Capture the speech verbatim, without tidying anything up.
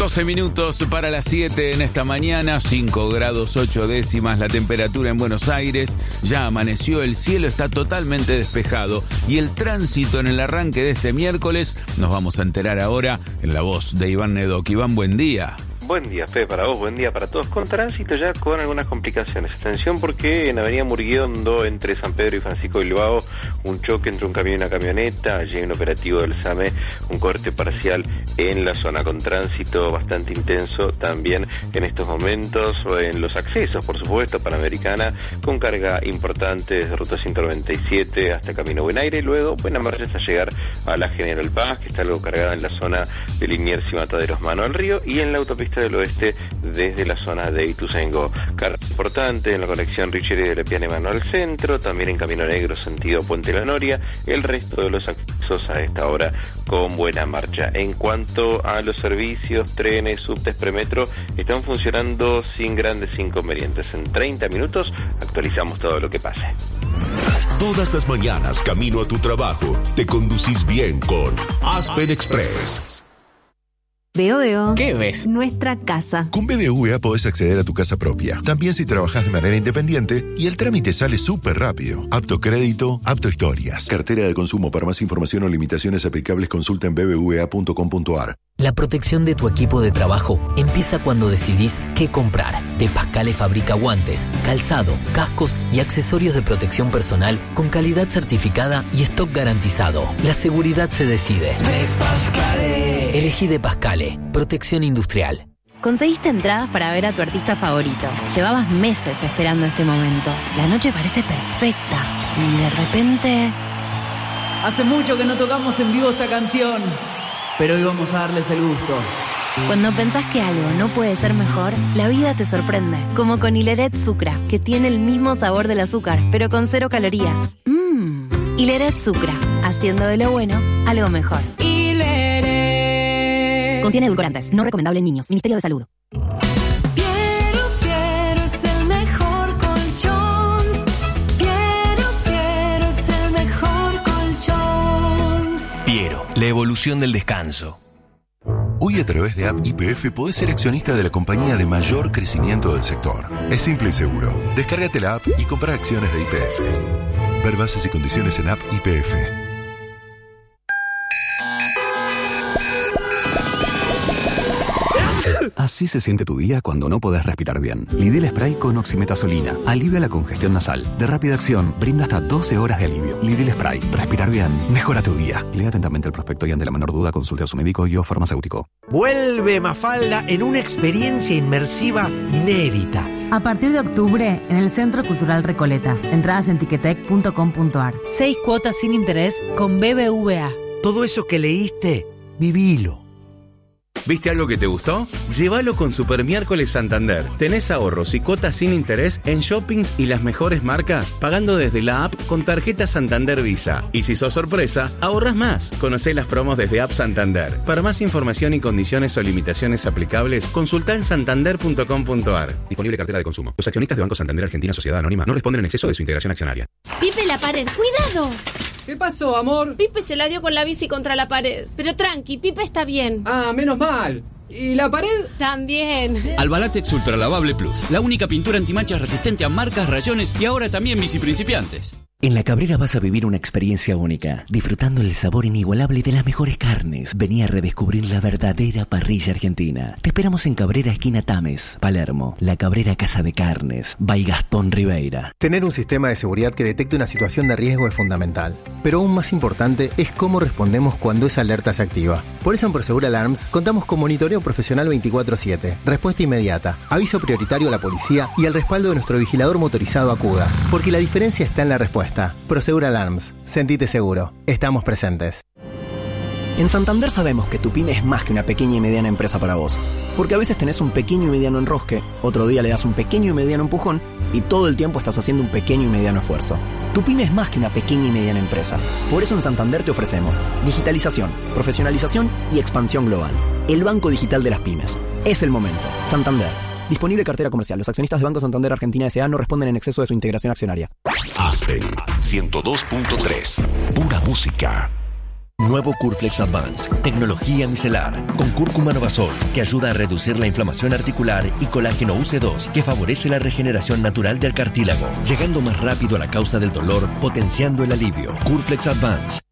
doce minutos para las siete en esta mañana, cinco grados ocho décimas la temperatura en Buenos Aires. Ya amaneció, el cielo está totalmente despejado y el tránsito en el arranque de este miércoles nos vamos a enterar ahora en la voz de Iván Nedoc. Iván, buen día. Buen día, Fede, para vos, buen día para todos. Con tránsito ya con algunas complicaciones. Atención porque en Avenida Murguiondo, entre San Pedro y Francisco Bilbao, un choque entre un camión y una camioneta. Allí hay un operativo del SAME, un corte parcial en la zona, con tránsito bastante intenso también en estos momentos, en los accesos, por supuesto, Panamericana, con carga importante desde Ruta ciento noventa y siete hasta Camino Buen Aire. Luego, buena marcha hasta llegar a la General Paz, que está algo cargada en la zona de Liniers y Mataderos Mano al Río, y en la autopista del oeste desde la zona de Ituzaingó. Carga importante en la conexión Richeri de Lepiane Mano al centro, también en Camino Negro sentido Puente La Noria. El resto de los accesos a esta hora con buena marcha. En cuanto a los servicios, trenes, subtes, premetro, están funcionando sin grandes inconvenientes. En treinta minutos actualizamos todo lo que pase. Todas las mañanas camino a tu trabajo, te conducís bien con Aspen Express. Veo, veo. ¿Qué ves? Nuestra casa. Con B B V A podés acceder a tu casa propia, también si trabajás de manera independiente, y el trámite sale súper rápido. Apto crédito, apto historias. Cartera de consumo. Para más información o limitaciones aplicables, consulta en b b v a punto com punto a r. La protección de tu equipo de trabajo empieza cuando decidís qué comprar. De Pascale fabrica guantes, calzado, cascos y accesorios de protección personal con calidad certificada y stock garantizado. La seguridad se decide. De Pascale. Elegí De Pascale. Protección industrial. Conseguiste entradas para ver a tu artista favorito. Llevabas meses esperando este momento. La noche parece perfecta. Y de repente... Hace mucho que no tocamos en vivo esta canción, pero hoy vamos a darles el gusto. Cuando pensás que algo no puede ser mejor, la vida te sorprende. Como con Hileret Sucra, que tiene el mismo sabor del azúcar, pero con cero calorías. Mmm. Hileret Sucra, haciendo de lo bueno algo mejor. Hileret. Contiene edulcorantes, no recomendable en niños. Ministerio de Salud. Piero, Piero es el mejor colchón. Piero, Piero es el mejor colchón. Piero, la evolución del descanso. Hoy a través de App Y P F podés ser accionista de la compañía de mayor crecimiento del sector. Es simple y seguro. Descárgate la app y compra acciones de Y P F. Ver bases y condiciones en App Y P F. Así se siente tu día cuando no podés respirar bien. Lidl Spray con oximetazolina alivia la congestión nasal. De rápida acción, brinda hasta doce horas de alivio. Lidl Spray. Respirar bien mejora tu día. Lea atentamente el prospecto y ante la menor duda consulte a su médico y o farmacéutico. Vuelve Mafalda en una experiencia inmersiva inédita. A partir de octubre, en el Centro Cultural Recoleta. Entradas en tiquetec punto com punto a r. Seis cuotas sin interés con B B V A. Todo eso que leíste, vivilo. ¿Viste algo que te gustó? Llévalo con Super Miércoles Santander. Tenés ahorros y cuotas sin interés en shoppings y las mejores marcas, pagando desde la app con tarjeta Santander Visa. Y si sos sorpresa, ahorrás más. Conocé las promos desde App Santander. Para más información y condiciones o limitaciones aplicables, consultá en santander punto com punto a r. Disponible cartera de consumo. Los accionistas de Banco Santander Argentina Sociedad Anónima no responden en exceso de su integración accionaria. Pipe, la pared, cuidado. ¿Qué pasó, amor? Pipe se la dio con la bici contra la pared. Pero tranqui, Pipe está bien. Ah, menos mal. ¿Y la pared? También. Albalatex Ultra Lavable Plus, la única pintura antimanchas resistente a marcas, rayones y ahora también bici principiantes. En La Cabrera vas a vivir una experiencia única, disfrutando el sabor inigualable de las mejores carnes. Vení a redescubrir la verdadera parrilla argentina. Te esperamos en Cabrera, esquina Tames, Palermo. La Cabrera Casa de Carnes, by Gastón Ribeira. Tener un sistema de seguridad que detecte una situación de riesgo es fundamental. Pero aún más importante es cómo respondemos cuando esa alerta se activa. Por eso en Prosegur Alarms contamos con monitoreo profesional veinticuatro siete, respuesta inmediata, aviso prioritario a la policía y el respaldo de nuestro vigilador motorizado Acuda. Porque la diferencia está en la respuesta. Prosegur Alarms. Sentite seguro. Estamos presentes. En Santander sabemos que tu pyme es más que una pequeña y mediana empresa para vos. Porque a veces tenés un pequeño y mediano enrosque, otro día le das un pequeño y mediano empujón y todo el tiempo estás haciendo un pequeño y mediano esfuerzo. Tu pyme es más que una pequeña y mediana empresa. Por eso en Santander te ofrecemos digitalización, profesionalización y expansión global. El banco digital de las pymes. Es el momento. Santander. Disponible cartera comercial. Los accionistas de Banco Santander Argentina S A no responden en exceso de su integración accionaria. Aspen ciento dos punto tres. Pura música. Nuevo Curflex Advance, tecnología micelar, con cúrcuma novasol, que ayuda a reducir la inflamación articular, y colágeno U C dos, que favorece la regeneración natural del cartílago, llegando más rápido a la causa del dolor, potenciando el alivio. Curflex Advance,